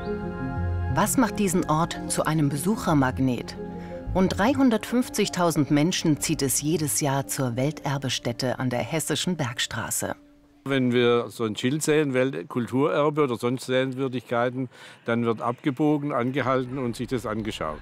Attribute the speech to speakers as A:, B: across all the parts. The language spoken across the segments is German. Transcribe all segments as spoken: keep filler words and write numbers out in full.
A: Was macht diesen Ort zu einem Besuchermagnet? Rund dreihundertfünfzigtausend Menschen zieht es jedes Jahr zur Welterbestätte an der Hessischen Bergstraße.
B: Wenn wir so ein Schild sehen, Weltkulturerbe oder sonst Sehenswürdigkeiten, dann wird abgebogen, angehalten und sich das angeschaut.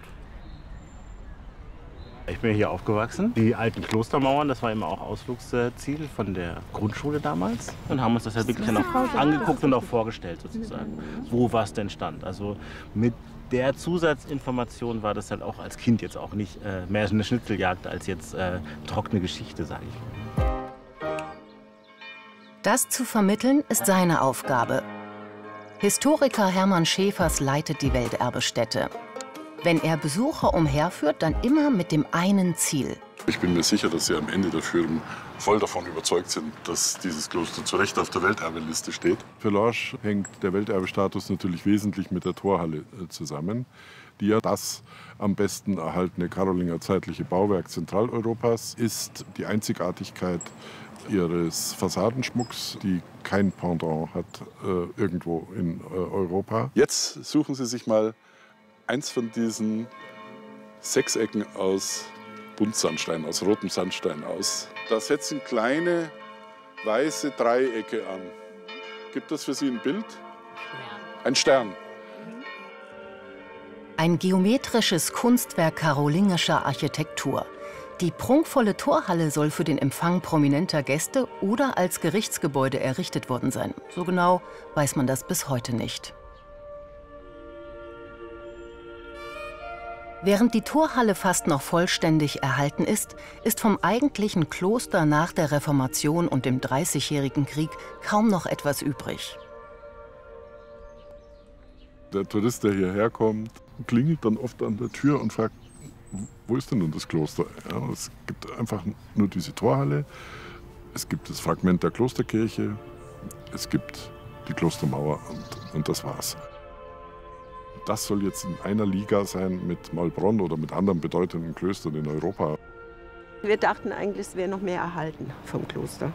C: Ich bin hier aufgewachsen. Die alten Klostermauern, das war immer auch Ausflugsziel von der Grundschule damals. Und haben uns das halt wirklich dann auch angeguckt und auch vorgestellt sozusagen, wo was denn stand. Also mit der Zusatzinformation war das halt auch als Kind jetzt auch nicht äh, mehr eine Schnitzeljagd als jetzt äh, trockene Geschichte, sage ich.
A: Das zu vermitteln ist seine Aufgabe. Historiker Hermann Schäfers leitet die Welterbestätte. Wenn er Besucher umherführt, dann immer mit dem einen Ziel.
D: Ich bin mir sicher, dass Sie am Ende der Führung voll davon überzeugt sind, dass dieses Kloster zu Recht auf der Welterbeliste steht. Für Lorsch hängt der Welterbestatus natürlich wesentlich mit der Torhalle zusammen, die ja das am besten erhaltene karolingerzeitliche Bauwerk Zentraleuropas ist. Die Einzigartigkeit ihres Fassadenschmucks, die kein Pendant hat äh, irgendwo in äh, Europa. Jetzt suchen Sie sich mal eins von diesen Sechsecken aus Buntsandstein, aus rotem Sandstein aus. Da setzen kleine weiße Dreiecke an. Gibt das für Sie ein Bild? Ein Stern.
A: Ein geometrisches Kunstwerk karolingischer Architektur. Die prunkvolle Torhalle soll für den Empfang prominenter Gäste oder als Gerichtsgebäude errichtet worden sein. So genau weiß man das bis heute nicht. Während die Torhalle fast noch vollständig erhalten ist, ist vom eigentlichen Kloster nach der Reformation und dem Dreißigjährigen Krieg kaum noch etwas übrig.
D: Der Tourist, der hierher kommt, klingelt dann oft an der Tür und fragt, wo ist denn nun das Kloster? Ja, es gibt einfach nur diese Torhalle, es gibt das Fragment der Klosterkirche, es gibt die Klostermauer und, und das war's. Das soll jetzt in einer Liga sein mit Maulbronn oder mit anderen bedeutenden Klöstern in Europa.
E: Wir dachten eigentlich, es wäre noch mehr erhalten vom Kloster.